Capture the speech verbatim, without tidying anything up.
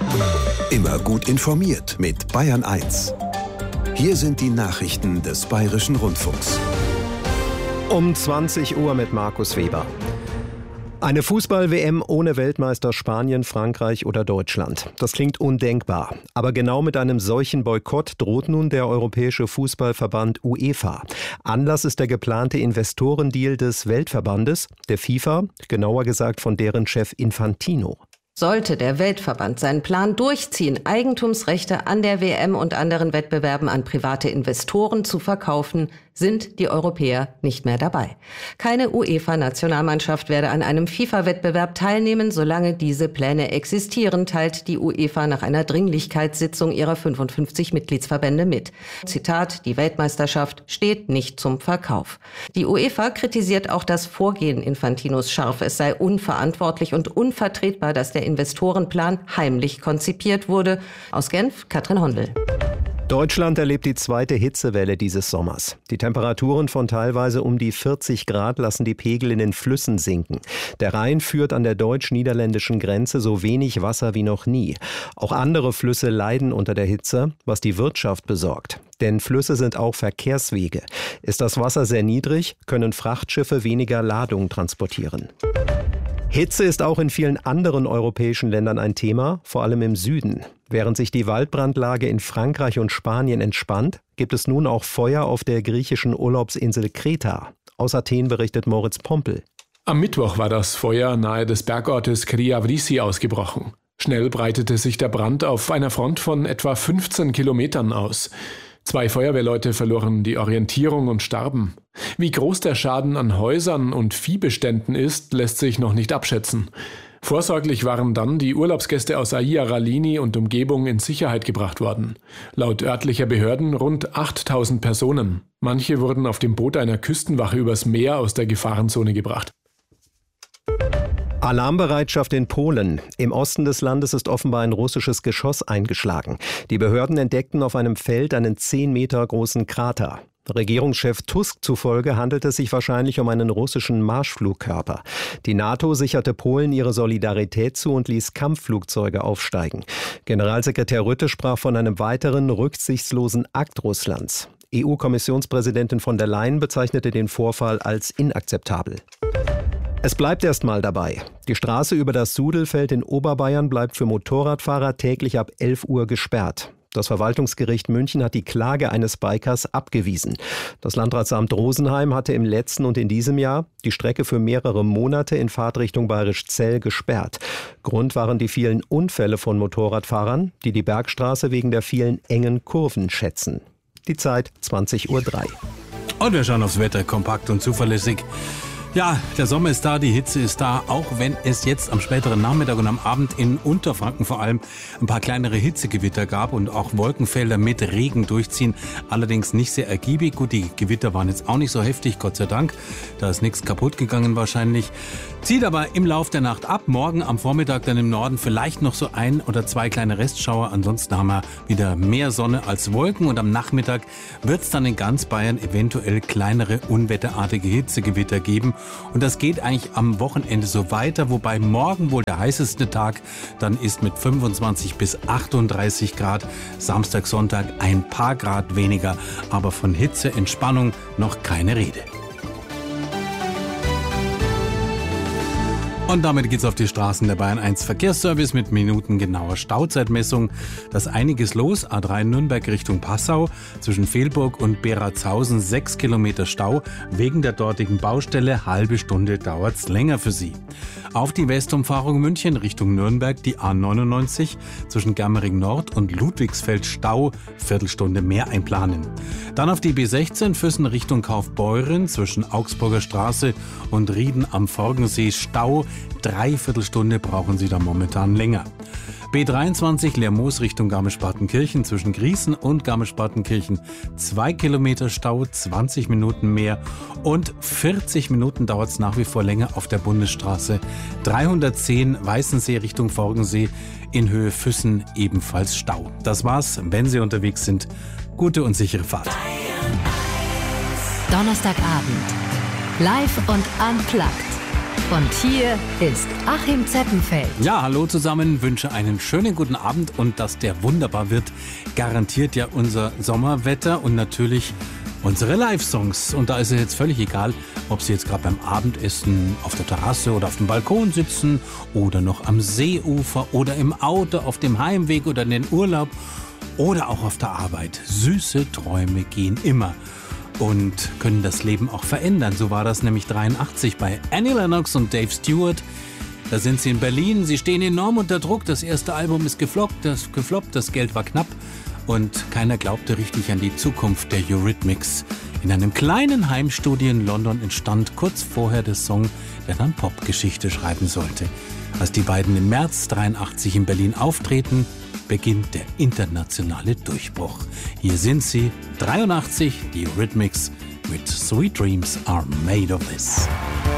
Immer gut informiert mit Bayern eins. Hier sind die Nachrichten des Bayerischen Rundfunks. Um zwanzig Uhr mit Markus Weber. Eine Fußball-W M ohne Weltmeister Spanien, Frankreich oder Deutschland. Das klingt undenkbar. Aber genau mit einem solchen Boykott droht nun der Europäische Fußballverband UEFA. Anlass ist der geplante Investorendeal des Weltverbandes, der FIFA, genauer gesagt von deren Chef Infantino. Sollte der Weltverband seinen Plan durchziehen, Eigentumsrechte an der W M und anderen Wettbewerben an private Investoren zu verkaufen, sind die Europäer nicht mehr dabei. Keine UEFA-Nationalmannschaft werde an einem FIFA-Wettbewerb teilnehmen, solange diese Pläne existieren, teilt die UEFA nach einer Dringlichkeitssitzung ihrer fünfundfünfzig Mitgliedsverbände mit. Zitat, die Weltmeisterschaft steht nicht zum Verkauf. Die UEFA kritisiert auch das Vorgehen Infantinos scharf. Es sei unverantwortlich und unvertretbar, dass der Investorenplan heimlich konzipiert wurde. Aus Genf, Katrin Hondel. Deutschland erlebt die zweite Hitzewelle dieses Sommers. Die Temperaturen von teilweise um die vierzig Grad lassen die Pegel in den Flüssen sinken. Der Rhein führt an der deutsch-niederländischen Grenze so wenig Wasser wie noch nie. Auch andere Flüsse leiden unter der Hitze, was die Wirtschaft besorgt. Denn Flüsse sind auch Verkehrswege. Ist das Wasser sehr niedrig, können Frachtschiffe weniger Ladung transportieren. Hitze ist auch in vielen anderen europäischen Ländern ein Thema, vor allem im Süden. Während sich die Waldbrandlage in Frankreich und Spanien entspannt, gibt es nun auch Feuer auf der griechischen Urlaubsinsel Kreta. Aus Athen berichtet Moritz Pompel. Am Mittwoch war das Feuer nahe des Bergortes Kriavrisi ausgebrochen. Schnell breitete sich der Brand auf einer Front von etwa fünfzehn Kilometern aus. Zwei Feuerwehrleute verloren die Orientierung und starben. Wie groß der Schaden an Häusern und Viehbeständen ist, lässt sich noch nicht abschätzen. Vorsorglich waren dann die Urlaubsgäste aus Aia Ralini und Umgebung in Sicherheit gebracht worden. Laut örtlicher Behörden rund achttausend Personen. Manche wurden auf dem Boot einer Küstenwache übers Meer aus der Gefahrenzone gebracht. Alarmbereitschaft in Polen. Im Osten des Landes ist offenbar ein russisches Geschoss eingeschlagen. Die Behörden entdeckten auf einem Feld einen zehn Meter großen Krater. Regierungschef Tusk zufolge handelt es sich wahrscheinlich um einen russischen Marschflugkörper. Die NATO sicherte Polen ihre Solidarität zu und ließ Kampfflugzeuge aufsteigen. Generalsekretär Rutte sprach von einem weiteren rücksichtslosen Akt Russlands. E U-Kommissionspräsidentin von der Leyen bezeichnete den Vorfall als inakzeptabel. Es bleibt erstmal dabei. Die Straße über das Sudelfeld in Oberbayern bleibt für Motorradfahrer täglich ab elf Uhr gesperrt. Das Verwaltungsgericht München hat die Klage eines Bikers abgewiesen. Das Landratsamt Rosenheim hatte im letzten und in diesem Jahr die Strecke für mehrere Monate in Fahrtrichtung Bayerischzell gesperrt. Grund waren die vielen Unfälle von Motorradfahrern, die die Bergstraße wegen der vielen engen Kurven schätzen. Die Zeit zwanzig Uhr drei. Und wir schauen aufs Wetter, kompakt und zuverlässig. Ja, der Sommer ist da, die Hitze ist da, auch wenn es jetzt am späteren Nachmittag und am Abend in Unterfranken vor allem ein paar kleinere Hitzegewitter gab und auch Wolkenfelder mit Regen durchziehen, allerdings nicht sehr ergiebig. Gut, die Gewitter waren jetzt auch nicht so heftig, Gott sei Dank, da ist nichts kaputt gegangen wahrscheinlich. Zieht aber im Lauf der Nacht ab, morgen am Vormittag dann im Norden vielleicht noch so ein oder zwei kleine Restschauer, ansonsten haben wir wieder mehr Sonne als Wolken und am Nachmittag wird es dann in ganz Bayern eventuell kleinere unwetterartige Hitzegewitter geben. Und das geht eigentlich am Wochenende so weiter, wobei morgen wohl der heißeste Tag dann ist mit fünfundzwanzig bis achtunddreißig Grad. Samstag, Sonntag ein paar Grad weniger, aber von Hitze, Entspannung noch keine Rede. Und damit geht's auf die Straßen der Bayern eins Verkehrsservice mit minutengenauer Stauzeitmessung. Da ist einiges los. A drei Nürnberg Richtung Passau. Zwischen Velburg und Beratshausen sechs Kilometer Stau. Wegen der dortigen Baustelle, halbe Stunde dauert's länger für Sie. Auf die Westumfahrung München Richtung Nürnberg die A neunundneunzig. Zwischen Germering Nord und Ludwigsfeld Stau. Viertelstunde mehr einplanen. Dann auf die B sechzehn Füssen Richtung Kaufbeuren. Zwischen Augsburger Straße und Rieden am Forgensee Stau. Dreiviertelstunde brauchen Sie da momentan länger. B dreiundzwanzig Lermoos Richtung Garmisch-Partenkirchen zwischen Griesen und Garmisch-Partenkirchen zwei Kilometer Stau, zwanzig Minuten mehr und vierzig Minuten dauert es nach wie vor länger auf der Bundesstraße dreihundertzehn Weißensee Richtung Forgensee in Höhe Füssen ebenfalls Stau. Das war's, wenn Sie unterwegs sind. Gute und sichere Fahrt. Donnerstagabend. Live und unplugged. Und hier ist Achim Zeppenfeld. Ja, hallo zusammen, wünsche einen schönen guten Abend und dass der wunderbar wird, garantiert ja unser Sommerwetter und natürlich unsere Live-Songs. Und da ist es jetzt völlig egal, ob Sie jetzt gerade beim Abendessen auf der Terrasse oder auf dem Balkon sitzen oder noch am Seeufer oder im Auto auf dem Heimweg oder in den Urlaub oder auch auf der Arbeit. Süße Träume gehen immer und können das Leben auch verändern. So war das nämlich dreiundachtzig bei Annie Lennox und Dave Stewart. Da sind sie in Berlin, sie stehen enorm unter Druck. Das erste Album ist gefloppt, das, gefloppt, das Geld war knapp und keiner glaubte richtig an die Zukunft der Eurythmics. In einem kleinen Heimstudio in London entstand kurz vorher der Song, der dann Popgeschichte schreiben sollte. Als die beiden im März dreiundachtzig in Berlin auftreten, beginnt der internationale Durchbruch. Hier sind sie, dreiundachtzig, die Eurythmics mit Sweet Dreams Are Made of This.